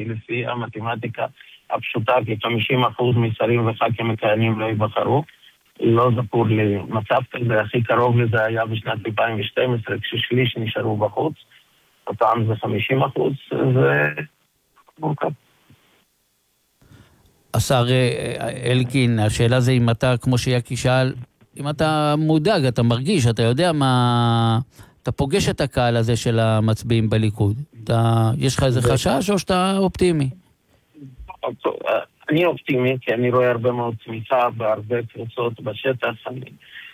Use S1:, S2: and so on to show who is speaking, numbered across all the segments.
S1: כי לפי המתמטיקה הפשוטה, כ-50% משרים וח"כים מכהנים לא ייבחרו. לא זכור לי מצב כזה, הכי קרוב לזה היה בשנת 2012, כששליש נשארו בחוץ. הפעם זה 50%, זה מורכב.
S2: השר אלקין, השאלה זה אם אתה, כמו שיקי שאל, אם אתה מודאג, אתה מרגיש, אתה יודע מה... אתה פוגש את הקהל הזה של המצביעים בליכוד. יש לך איזה חשש או שאתה אופטימי?
S1: אני אופטימי, כי אני רואה הרבה מאוד צמיחה בהרבה קבוצות בשטח. אני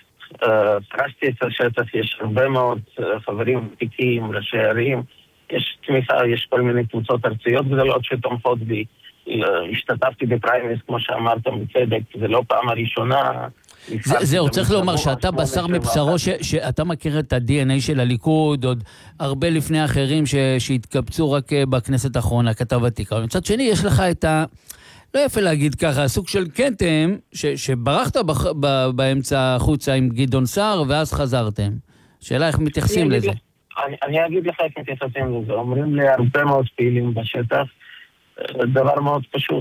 S1: פרשתי את השטח, יש הרבה מאוד חברים ותיקים, ראשי ערים, יש תמיכה, יש כל מיני קבוצות ארציות גדולות שתומכות בי. השתתפתי בפריימריז, כמו שאמרת בצדק, זה לא פעם הראשונה.
S2: זהו, צריך לומר שאתה בשר מבשרו, שאתה מכיר את ה-DNA של הליכוד, עוד הרבה לפני האחרים שהתקבצו רק בכנסת האחרונה, כתב עתיקה. ומצד שני, יש לך את לא יפה להגיד ככה, סוג של קנטם, שברחת באמצע החוצה עם גדעון סער, ואז חזרתם. שאלה איך מתייחסים לזה.
S1: אני אגיד לך איך מתייחסים לזה. אומרים לי הרבה מאוד פעילים בשטח, דבר מאוד פשוט.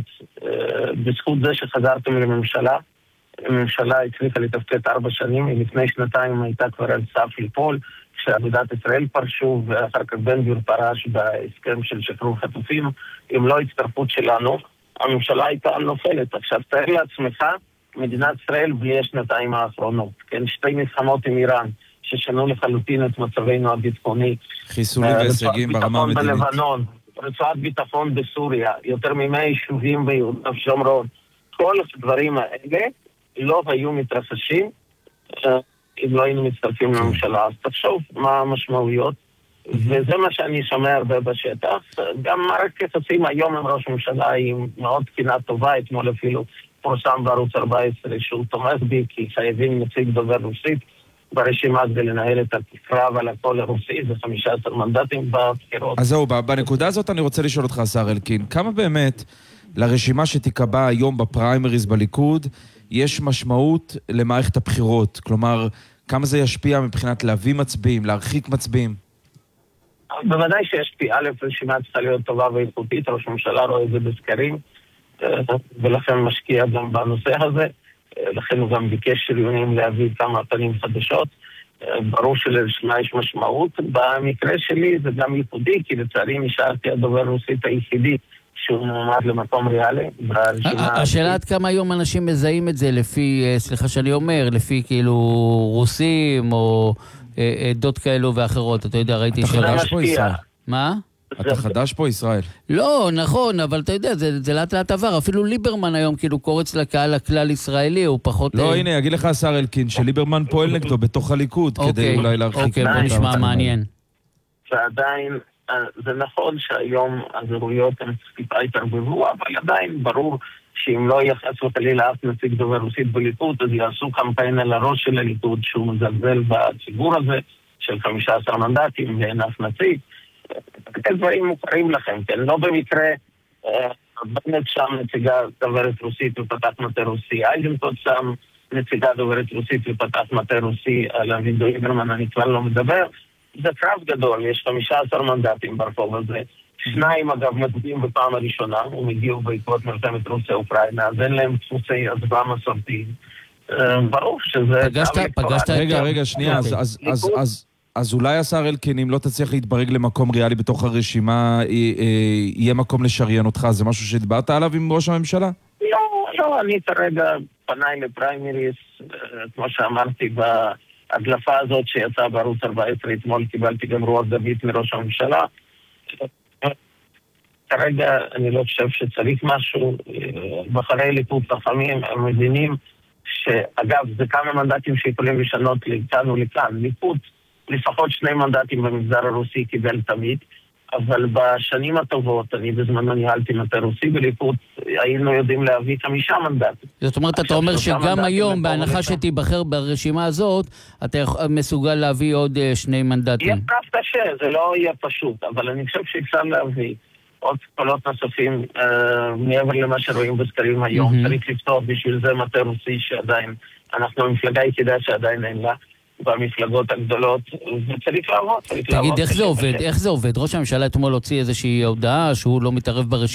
S1: בזכות זה שחזרתם לממשלה, הממשלה הצליחה לתפקד 4 שנים, לפני 2 הייתה כבר על סף ליפול, כשאגודת ישראל פרשו, ואחר כך בן גביר פרש בהסכם של שחרור חטופים, אם לא הצטרפות שלנו, הממשלה הייתה נופלת. עכשיו תאר לעצמך, מדינת ישראל בלי 2 האחרונות, כן, 2 מלחמות עם איראן, ששנו לחלוטין את מצבנו הביטחוני.
S3: חיסולים והישגים ברמה המדינית.
S1: בלבנון, רצועת ביטחון בסוריה, יותר מ100 יישובים ביהודה ושומרון. כל הדברים האלה לא היו מתרחשים אם לא היינו מצטרפים לממשלה. אז תחשוב מה המשמעויות, וזה מה שאני שומע הרבה בשטח. גם מערכת יחסים היום עם ראש הממשלה היא מאוד תקינה טובה, אתמול אפילו פורסם בערוץ 14 שהוא תומך בי, כי חייבים נציג דובר רוסית ברשימה כדי לנהל את הקרב על הקול הרוסי, זה 15 מנדטים בבחירות.
S3: אז זהו, בנקודה הזאת אני רוצה לשאול אותך, השר אלקין, כמה באמת לרשימה שתיקבע היום בפריימריז בליכוד יש משמעות למערכת הבחירות? כלומר, כמה זה ישפיע מבחינת להביא מצביעים, להרחיק מצביעים?
S1: בוודאי שישפיע. א', רשימה צריכה להיות טובה ואיכותית, ראש הממשלה רואה את זה בסקרים, ולכן משקיע גם בנושא הזה. לכן הוא גם ביקש שריונים להביא כמה פנים חדשות. ברור שלרשימה יש משמעות. במקרה שלי זה גם ייחודי, כי לצערי נשארתי הדובר רוסית היחידי שהוא מועמד למקום ריאלי.
S2: השאלה עד כמה היום אנשים מזהים את זה לפי, סליחה שאני אומר, לפי כאילו רוסים או עדות כאלו ואחרות. אתה יודע, ראיתי
S3: אתה חדש פה ישראל.
S2: מה?
S3: אתה חדש פה ישראל.
S2: לא, נכון, אבל אתה יודע, זה לאט לאט עבר. אפילו ליברמן היום כאילו קורץ לקהל הכלל ישראלי, הוא פחות...
S3: לא, הנה, אגיד לך השר אלקין, שליברמן פועל נגדו בתוך הליכוד, כדי אולי להרחיק...
S2: אוקיי, בוא נשמע מעניין.
S1: ועדיין, זה נכון שהיום הזהויות הן טיפה התערבבו, אבל עדיין ברור שאם לא יחסו חלילה אף נציג דובר רוסית בליכוד, אז יעשו קמפיין על הראש של הליכוד, שהוא מזלזל בציבור הזה, של 15 מנדטים, ואין אף נציג. דברים מוכרים לכם, כן? לא במקרה, בנט שם נציגה דוברת רוסית ופתח מטה רוסי, איזנקוט שם נציגה דוברת רוסית ופתח מטה רוסי, על אביגדור ליברמן אני כבר לא מדבר. זה קרב גדול, יש 15 מנדטים ברחוב הזה. 2 אגב מצביעים בפעם הראשונה, הם הגיעו בעקבות מלחמת רוסיה-אוקראינה, אז אין להם דפוסי הצבעה מסורתיים. ברור שזה...
S2: פגשת...
S3: רגע, שנייה, אז אולי השר אלקין, אם לא תצליח להתברג למקום ריאלי בתוך הרשימה, יהיה מקום לשריין אותך, זה משהו שדיברת עליו עם ראש הממשלה?
S1: לא, אני כרגע פניי לפריימריס, כמו שאמרתי, בהדלפה הזאת שיצאה בערוץ 14, אתמול קיבלתי גם רוח גבית מראש הממשלה. כרגע אני לא חושב שצריך משהו, בחרי ליכוד חכמים, הם מבינים שאגב, זה כמה מנדטים שיכולים לשנות לכאן ולכאן. ליכוד לפחות 2 מנדטים במגזר הרוסי קיבל תמיד, אבל בשנים הטובות, אני בזמנו ניהלתי מטה רוסי בליכוד, היינו יודעים להביא 5 מנדטים.
S2: זאת אומרת, אתה אומר שגם היום, בהנחה שתיבחר ברשימה הזאת, אתה מסוגל להביא עוד 2 מנדטים.
S1: יהיה קרב קשה, זה לא יהיה פשוט, אבל אני חושב שאפשר להביא עוד קולות נוספים מעבר למה שרואים בסקרים היום. צריך לפתור בשביל זה מטה רוסי שעדיין, אנחנו המפלגה היחידה שעדיין אין לה. במפלגות הגדולות, וצריך לעבוד.
S2: תגיד, איך זה עובד? ראש הממשלה אתמול הוציא איזושהי הודעה שהוא לא מתערב ברשימה.